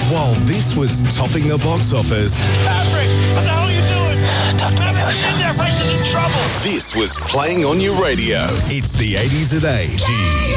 While this was topping the box office, Patrick, what the hell are you doing? Patrick, sit there, Bryce is in trouble. this was playing on your radio. It's the 80s at AG.